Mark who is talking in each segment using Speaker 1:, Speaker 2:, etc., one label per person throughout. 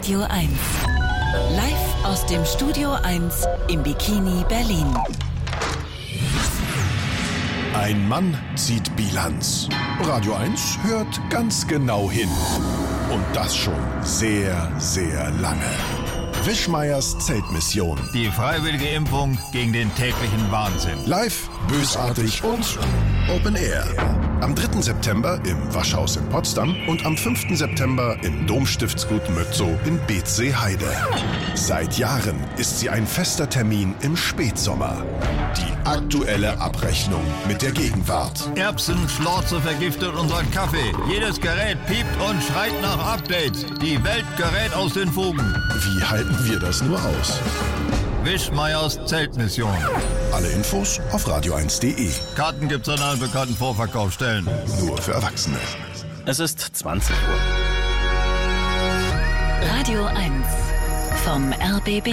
Speaker 1: Radio 1. Live aus dem Studio 1 im Bikini Berlin.
Speaker 2: Ein Mann zieht Bilanz. Radio 1 hört ganz genau hin. Und das schon sehr, sehr lange. Wischmeiers Zeltmission.
Speaker 3: Die freiwillige Impfung gegen den täglichen Wahnsinn.
Speaker 2: Live, bösartig und Open Air. Am 3. September im Waschhaus in Potsdam und am 5. September im Domstiftsgut Mötzow in Beetzsee-Heide. Seit Jahren ist sie ein fester Termin im Spätsommer. Die aktuelle Abrechnung mit der Gegenwart.
Speaker 3: Erbsenschlorze vergiftet unseren Kaffee. Jedes Gerät piept und schreit nach Updates. Die Welt gerät aus den Fugen.
Speaker 2: Wie halten wir das nur aus?
Speaker 3: Wischmeiers Zeltmission.
Speaker 2: Alle Infos auf radio1.de.
Speaker 3: Karten gibt's an allen bekannten Vorverkaufsstellen.
Speaker 2: Nur für Erwachsene.
Speaker 4: Es ist 20 Uhr.
Speaker 1: Radio 1 vom RBB.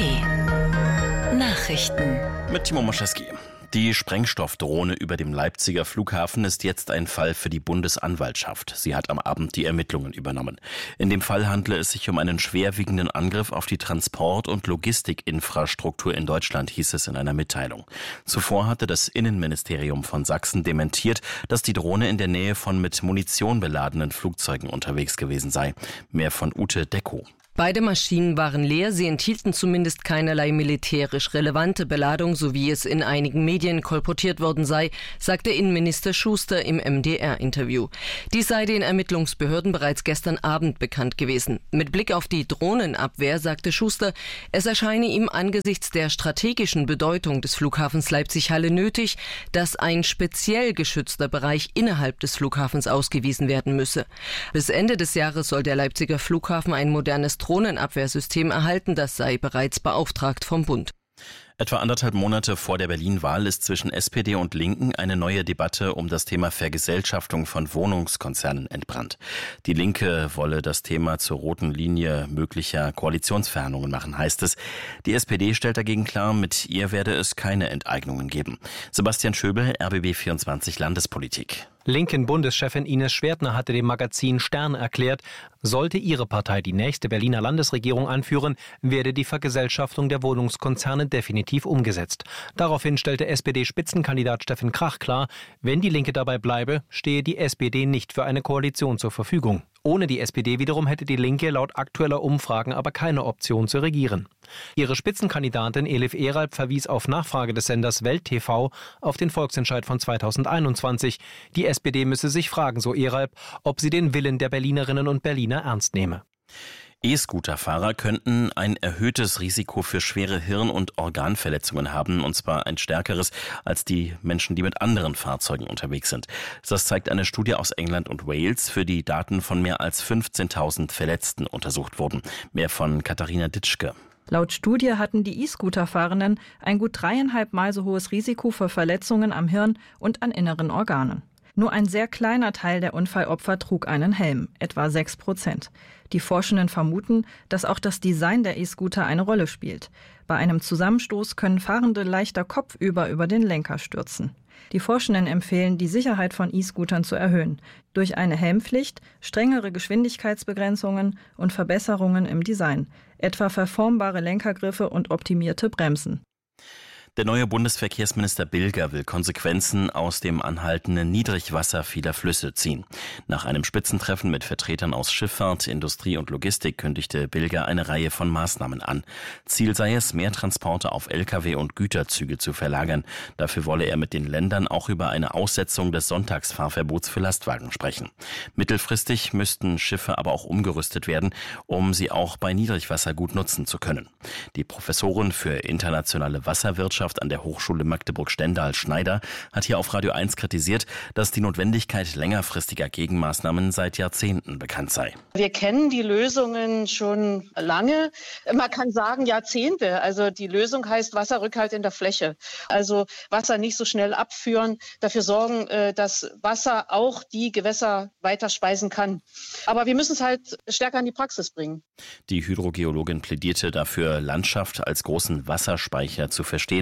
Speaker 1: Nachrichten.
Speaker 4: Mit Timo Moschewski. Die Sprengstoffdrohne über dem Leipziger Flughafen ist jetzt ein Fall für die Bundesanwaltschaft. Sie hat am Abend die Ermittlungen übernommen. In dem Fall handle es sich um einen schwerwiegenden Angriff auf die Transport- und Logistikinfrastruktur in Deutschland, hieß es in einer Mitteilung. Zuvor hatte das Innenministerium von Sachsen dementiert, dass die Drohne in der Nähe von mit Munition beladenen Flugzeugen unterwegs gewesen sei. Mehr von Ute Decko.
Speaker 5: Beide Maschinen waren leer, sie enthielten zumindest keinerlei militärisch relevante Beladung, so wie es in einigen Medien kolportiert worden sei, sagte Innenminister Schuster im MDR-Interview. Dies sei den Ermittlungsbehörden bereits gestern Abend bekannt gewesen. Mit Blick auf die Drohnenabwehr sagte Schuster, es erscheine ihm angesichts der strategischen Bedeutung des Flughafens Leipzig-Halle nötig, dass ein speziell geschützter Bereich innerhalb des Flughafens ausgewiesen werden müsse. Bis Ende des Jahres soll der Leipziger Flughafen ein modernes Drohnenabwehrsystem erhalten, das sei bereits beauftragt vom Bund.
Speaker 4: Etwa 1,5 Monate vor der Berlin-Wahl ist zwischen SPD und Linken eine neue Debatte um das Thema Vergesellschaftung von Wohnungskonzernen entbrannt. Die Linke wolle das Thema zur roten Linie möglicher Koalitionsverhandlungen machen, heißt es. Die SPD stellt dagegen klar, mit ihr werde es keine Enteignungen geben. Sebastian Schöbel, RBB24 Landespolitik.
Speaker 6: Linken-Bundeschefin Ines Schwertner hatte dem Magazin Stern erklärt, sollte ihre Partei die nächste Berliner Landesregierung anführen, werde die Vergesellschaftung der Wohnungskonzerne definitiv umgesetzt. Daraufhin stellte SPD-Spitzenkandidat Steffen Krach klar, wenn die Linke dabei bleibe, stehe die SPD nicht für eine Koalition zur Verfügung. Ohne die SPD wiederum hätte die Linke laut aktueller Umfragen aber keine Option zu regieren. Ihre Spitzenkandidatin Elif Eralp verwies auf Nachfrage des Senders Welt TV auf den Volksentscheid von 2021. Die SPD müsse sich fragen, so Eralp, ob sie den Willen der Berlinerinnen und Berliner ernst nehme.
Speaker 4: E-Scooter-Fahrer könnten ein erhöhtes Risiko für schwere Hirn- und Organverletzungen haben, und zwar ein stärkeres als die Menschen, die mit anderen Fahrzeugen unterwegs sind. Das zeigt eine Studie aus England und Wales, für die Daten von mehr als 15.000 Verletzten untersucht wurden. Mehr von Katharina Ditschke.
Speaker 7: Laut Studie hatten die E-Scooter-Fahrenden ein gut 3,5 Mal so hohes Risiko für Verletzungen am Hirn und an inneren Organen. Nur ein sehr kleiner Teil der Unfallopfer trug einen Helm, etwa 6%. Die Forschenden vermuten, dass auch das Design der E-Scooter eine Rolle spielt. Bei einem Zusammenstoß können Fahrende leichter kopfüber über den Lenker stürzen. Die Forschenden empfehlen, die Sicherheit von E-Scootern zu erhöhen. Durch eine Helmpflicht, strengere Geschwindigkeitsbegrenzungen und Verbesserungen im Design. Etwa verformbare Lenkergriffe und optimierte Bremsen.
Speaker 4: Der neue Bundesverkehrsminister Bilger will Konsequenzen aus dem anhaltenden Niedrigwasser vieler Flüsse ziehen. Nach einem Spitzentreffen mit Vertretern aus Schifffahrt, Industrie und Logistik kündigte Bilger eine Reihe von Maßnahmen an. Ziel sei es, mehr Transporte auf Lkw und Güterzüge zu verlagern. Dafür wolle er mit den Ländern auch über eine Aussetzung des Sonntagsfahrverbots für Lastwagen sprechen. Mittelfristig müssten Schiffe aber auch umgerüstet werden, um sie auch bei Niedrigwasser gut nutzen zu können. Die Professorin für internationale Wasserwirtschaft an der Hochschule Magdeburg-Stendal Schneider hat hier auf Radio 1 kritisiert, dass die Notwendigkeit längerfristiger Gegenmaßnahmen seit Jahrzehnten bekannt sei.
Speaker 8: Wir kennen die Lösungen schon lange. Man kann sagen Jahrzehnte. Also die Lösung heißt Wasserrückhalt in der Fläche. Also Wasser nicht so schnell abführen, dafür sorgen, dass Wasser auch die Gewässer weiter speisen kann. Aber wir müssen es halt stärker in die Praxis bringen.
Speaker 4: Die Hydrogeologin plädierte dafür, Landschaft als großen Wasserspeicher zu verstehen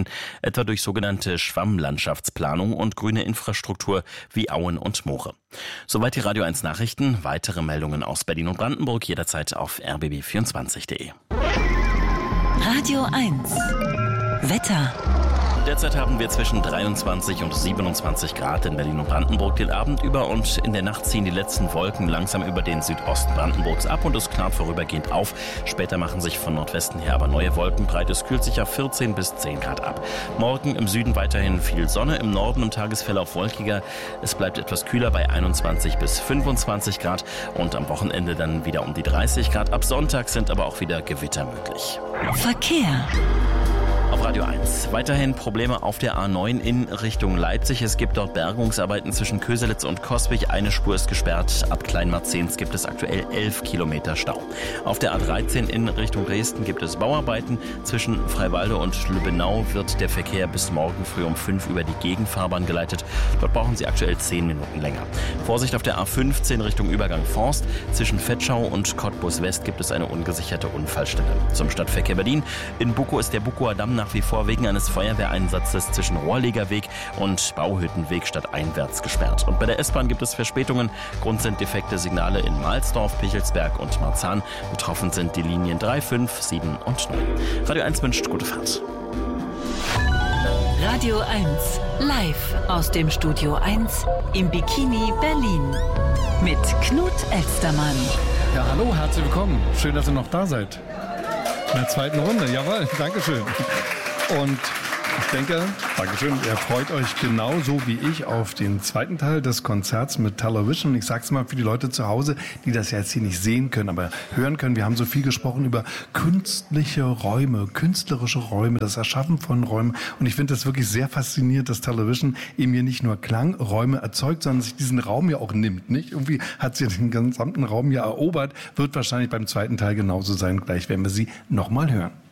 Speaker 4: etwa durch sogenannte Schwammlandschaftsplanung und grüne Infrastruktur wie Auen und Moore. Soweit die Radio 1 Nachrichten. Weitere Meldungen aus Berlin und Brandenburg jederzeit auf rbb24.de.
Speaker 1: Radio 1 Wetter.
Speaker 4: Derzeit haben wir zwischen 23 und 27 Grad in Berlin und Brandenburg den Abend über und in der Nacht ziehen die letzten Wolken langsam über den Südosten Brandenburgs ab und es klart vorübergehend auf. Später machen sich von Nordwesten her aber neue Wolken breit. Es kühlt sich auf 14 bis 10 Grad ab. Morgen im Süden weiterhin viel Sonne, im Norden im Tagesverlauf wolkiger. Es bleibt etwas kühler bei 21 bis 25 Grad und am Wochenende dann wieder um die 30 Grad. Ab Sonntag sind aber auch wieder Gewitter möglich.
Speaker 1: Verkehr.
Speaker 4: Auf Radio 1. Weiterhin Probleme auf der A9 in Richtung Leipzig. Es gibt dort Bergungsarbeiten zwischen Köselitz und Coswig. Eine Spur ist gesperrt. Ab Kleinmarzens gibt es aktuell 11 Kilometer Stau. Auf der A13 in Richtung Dresden gibt es Bauarbeiten. Zwischen Freiwalde und Lübbenau wird der Verkehr bis morgen früh um 5 über die Gegenfahrbahn geleitet. Dort brauchen Sie aktuell 10 Minuten länger. Vorsicht auf der A15 Richtung Übergang Forst. Zwischen Vetschau und Cottbus West gibt es eine ungesicherte Unfallstelle. Zum Stadtverkehr Berlin. In Bukow ist der Bukower Damm nach wie vor wegen eines Feuerwehreinsatzes zwischen Rohrlegerweg und Bauhüttenweg stadteinwärts gesperrt. Und bei der S-Bahn gibt es Verspätungen. Grund sind defekte Signale in Mahlsdorf, Pichelsberg und Marzahn. Betroffen sind die Linien 3, 5, 7 und 9. Radio 1 wünscht gute Fahrt.
Speaker 1: Radio 1 live aus dem Studio 1 im Bikini Berlin mit Knut Elstermann.
Speaker 9: Ja, hallo, herzlich willkommen. Schön, dass ihr noch da seid. In der zweiten Runde, jawohl, Dankeschön. Und ich denke, Dankeschön, ihr freut euch genauso wie ich auf den zweiten Teil des Konzerts mit Television. Ich sag's mal für die Leute zu Hause, die das ja jetzt hier nicht sehen können, aber hören können. Wir haben so viel gesprochen über künstliche Räume, künstlerische Räume, das Erschaffen von Räumen. Und ich finde das wirklich sehr faszinierend, dass Television eben hier nicht nur Klangräume erzeugt, sondern sich diesen Raum ja auch nimmt, nicht? Irgendwie hat sie den gesamten Raum ja erobert, wird wahrscheinlich beim zweiten Teil genauso sein. Gleich werden wir sie nochmal hören.